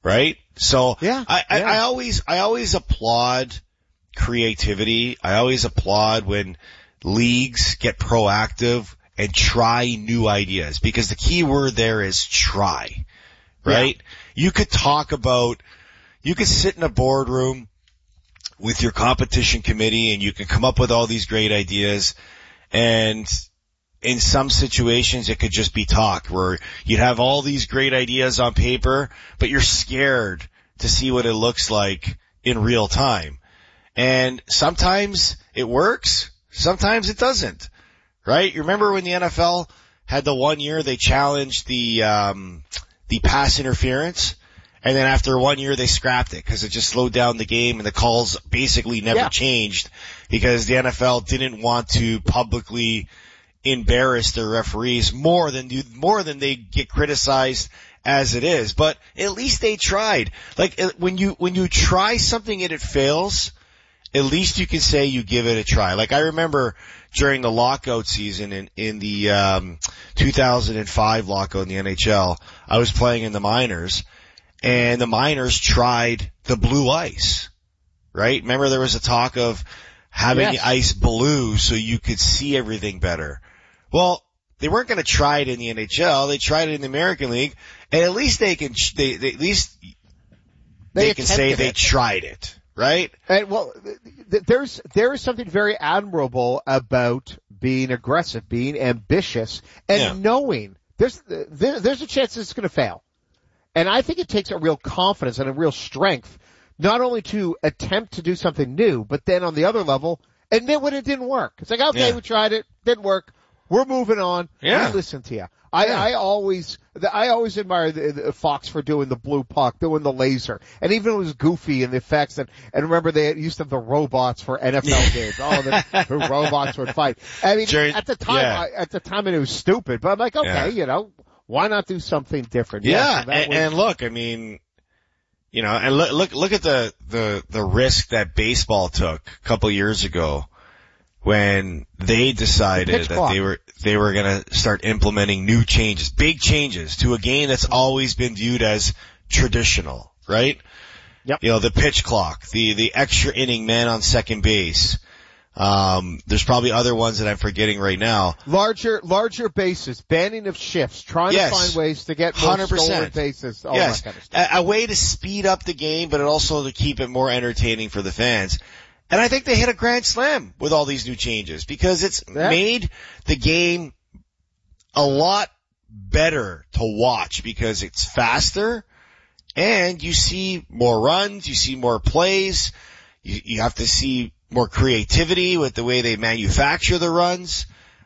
right? So Yeah. I always applaud creativity. I always applaud when leagues get proactive and try new ideas, because the key word there is try, right? Yeah. You could sit in a boardroom with your competition committee and you can come up with all these great ideas, and in some situations it could just be talk, where you'd have all these great ideas on paper, but you're scared to see what it looks like in real time. And sometimes it works, sometimes it doesn't, right? You remember when the NFL had the one year they challenged the pass interference, and then after 1 year they scrapped it because it just slowed down the game, and the calls basically never changed because the NFL didn't want to publicly embarrass their referees more than they get criticized as it is. But at least they tried. Like when you try something and it fails, at least you can say you give it a try. Like I remember during the lockout season in the 2005 lockout in the NHL, I was playing in the minors, and the minors tried the blue ice, right? Remember there was a talk of having the ice blue so you could see everything better. Well, they weren't going to try it in the NHL. They tried it in the American League, and at least they can say they tried it, right? And well, there is something very admirable about being aggressive, being ambitious, and knowing there's a chance it's going to fail. And I think it takes a real confidence and a real strength, not only to attempt to do something new, but then on the other level, admit when it didn't work. It's like, okay, we tried it, didn't work. We're moving on. Yeah. We listen to you. I always admire the Fox for doing the blue puck, doing the laser, and even it was goofy in the effects. And remember they used to have the robots for NFL games. The robots would fight. I mean, at the time it was stupid, but I'm like, okay, why not do something different? Yeah, and look, I mean, and look at the risk that baseball took a couple years ago when they decided that they were going to start implementing new changes, big changes to a game that's always been viewed as traditional, right? Yep. The pitch clock, the extra inning man on second base. There's probably other ones that I'm forgetting right now. Larger bases, banning of shifts, trying to find ways to get more 100%. stolen bases, all yes. that kind of stuff. A way to speed up the game, but also to keep it more entertaining for the fans. And I think they hit a grand slam with all these new changes because it's made the game a lot better to watch because it's faster and you see more runs, you see more plays, you have to see more creativity with the way they manufacture the runs.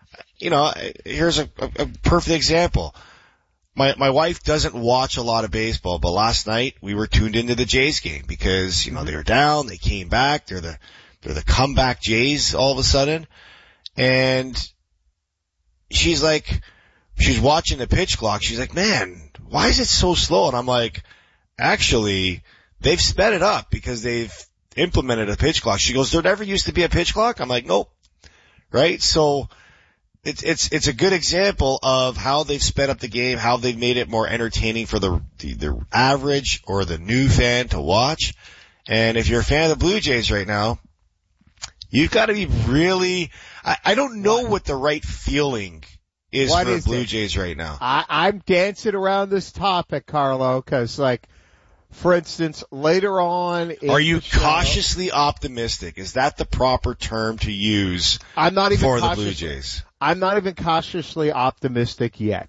Here's a perfect example. My wife doesn't watch a lot of baseball, but last night we were tuned into the Jays game because, they were down, they came back, they're the comeback Jays all of a sudden. And she's watching the pitch clock. She's like, man, why is it so slow? And I'm like, actually, they've sped it up because they've implemented a pitch clock. She goes, there never used to be a pitch clock? I'm like, nope. Right? So it's a good example of how they've sped up the game, how they've made it more entertaining for the average or the new fan to watch. And if you're a fan of the Blue Jays right now, you've got to be really, I don't know what the right feeling is for the Blue Jays right now. I'm dancing around this topic, Carlo, because for instance, later on in are you cautiously optimistic? Is that the proper term to use for the Blue Jays? I'm not even cautiously optimistic yet.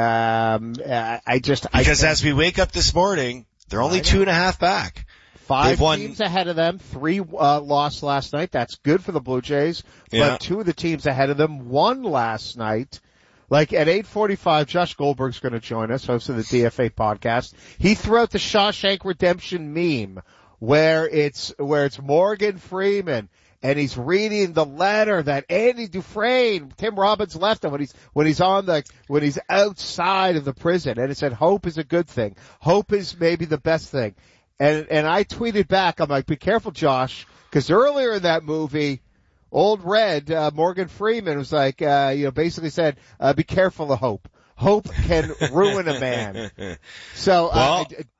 Because as we wake up this morning, they're only 2.5 back. 5 teams ahead of them, 3 lost last night. That's good for the Blue Jays. Yeah. But 2 of the teams ahead of them won last night. Like at 8:45, Josh Goldberg's going to join us, host of the DFA podcast. He threw out the Shawshank Redemption meme where it's Morgan Freeman and he's reading the letter that Andy Dufresne, Tim Robbins left him when he's outside of the prison, and it said hope is a good thing. Hope is maybe the best thing. And I tweeted back, I'm like, be careful, Josh, because earlier in that movie, Old Red, Morgan Freeman was like, basically said, be careful of hope. Hope can ruin a man. So,